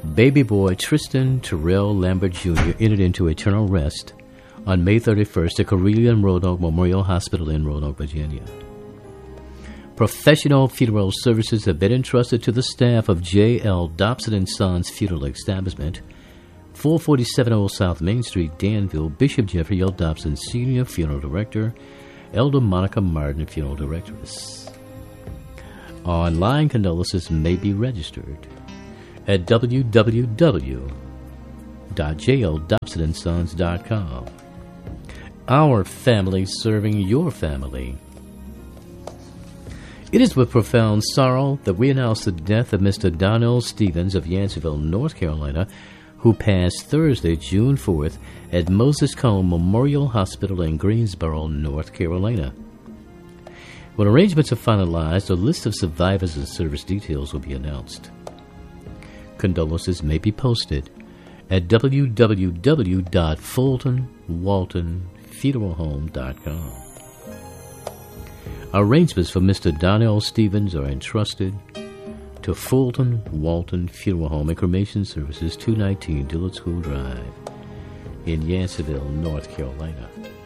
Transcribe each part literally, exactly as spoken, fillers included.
baby boy Tristan Terrell Lambert Junior entered into eternal rest on May thirty-first at Corellia and Roanoke Memorial Hospital in Roanoke, Virginia. Professional funeral services have been entrusted to the staff of J L Dobson and Sons Funeral Establishment, four forty-seven Old South Main Street, Danville. Bishop Jeffrey L. Dobson, Senior Funeral Director. Elder Monica Martin, Funeral Directress. Online condolences may be registered at w w w dot j l dobson and sons dot com. Our family serving your family. It is with profound sorrow that we announce the death of Mister Donnell Stevens of Yanceyville, North Carolina, who passed Thursday, June fourth, at Moses Cone Memorial Hospital in Greensboro, North Carolina. When arrangements are finalized, a list of survivors and service details will be announced. Condolences may be posted at w w w dot fulton walton funeral home dot com. Arrangements for Mister Donnell Stevens are entrusted to Fulton Walton Funeral Home and Cremation Services, two nineteen Dillard School Drive in Yanceyville, North Carolina.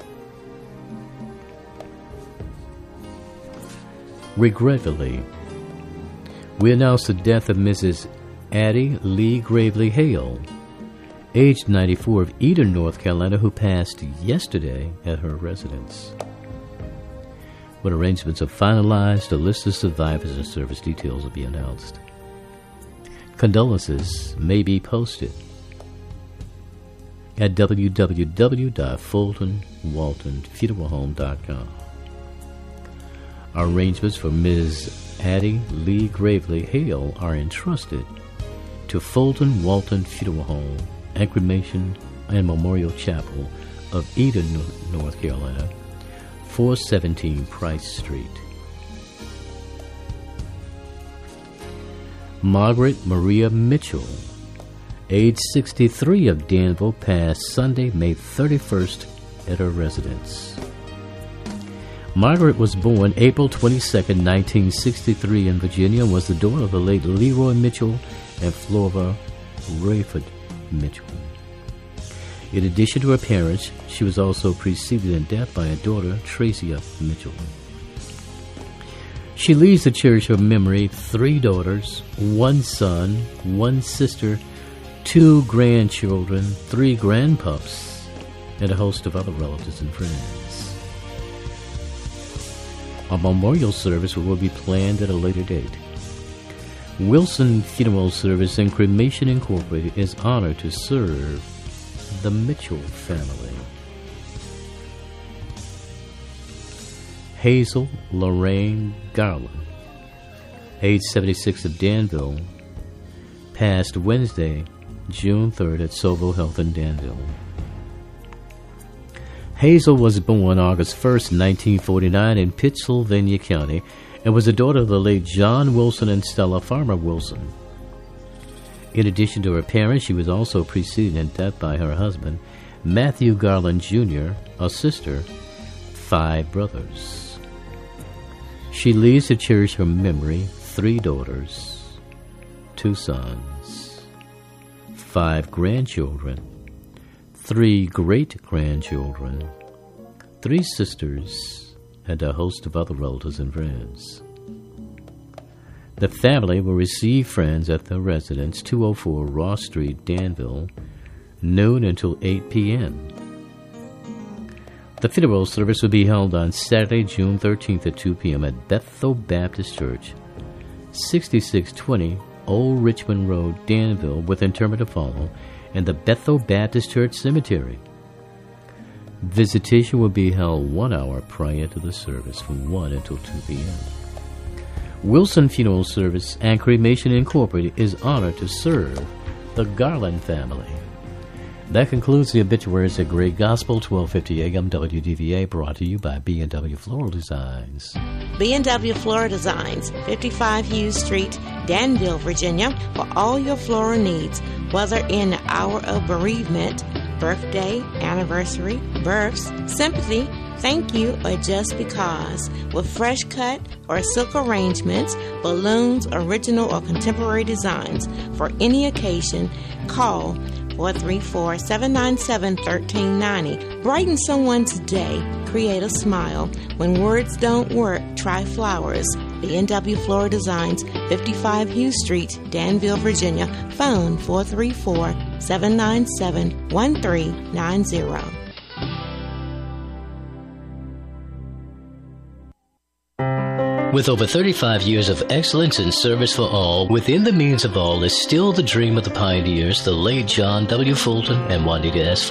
Regretfully, we announce the death of Missus Addie Lee Gravely Hale, aged ninety-four, of Eden, North Carolina, who passed yesterday at her residence. When arrangements are finalized, a list of survivors and service details will be announced. Condolences may be posted at w w w dot fulton walton funeral home dot com. Arrangements for Miz Addie Lee Gravely Hale are entrusted to Fulton Walton Funeral Home and Cremation and Memorial Chapel of Eden, North Carolina, four seventeen Price Street. Margaret Maria Mitchell, age sixty-three, of Danville, passed Sunday, May thirty-first, at her residence. Margaret was born April twenty-second, nineteen sixty-three in Virginia, and was the daughter of the late Leroy Mitchell and Flora Rayford Mitchell. In addition to her parents, she was also preceded in death by a daughter, Tracia Mitchell. She leaves to cherish her memory three daughters, one son, one sister, two grandchildren, three grandpups, and a host of other relatives and friends. A memorial service will be planned at a later date. Wilson Funeral Service and Cremation Incorporated is honored to serve the Mitchell family. Hazel Lorraine Garland, age seventy-six, of Danville, passed Wednesday, June third, at Sovo Health in Danville. Hazel was born August first, nineteen forty-nine in Pittsylvania County, and was the daughter of the late John Wilson and Stella Farmer Wilson. In addition to her parents, she was also preceded in death by her husband, Matthew Garland Junior, a sister, five brothers. She leaves to cherish her memory three daughters, two sons, five grandchildren, three great-grandchildren, three sisters, and a host of other relatives and friends. The family will receive friends at their residence, two oh four Ross Street, Danville, noon until eight p.m. The funeral service will be held on Saturday, June thirteenth at two p.m. at Bethel Baptist Church, sixty-six twenty Old Richmond Road, Danville, with interment to follow, and the Bethel Baptist Church Cemetery. Visitation will be held one hour prior to the service from one until two p.m. Wilson Funeral Service and Cremation Incorporated is honored to serve the Garland family. That concludes the obituaries at Great Gospel, twelve fifty A M W D V A, brought to you by B and W Floral Designs. B and W Floral Designs, fifty-five Hughes Street, Danville, Virginia, for all your floral needs, whether in the hour of bereavement, birthday, anniversary, births, sympathy, thank you, or just because. With fresh cut or silk arrangements, balloons, original or contemporary designs for any occasion, call four three four, seven nine seven, one three nine zero. Brighten someone's day. Create a smile. When words don't work, try flowers. The N W Floral Designs, fifty-five Hughes Street, Danville, Virginia. Phone four three four, seven nine seven, one three nine zero. With over thirty-five years of excellence and service for all, within the means of all is still the dream of the pioneers, the late John W. Fulton and Juanita S.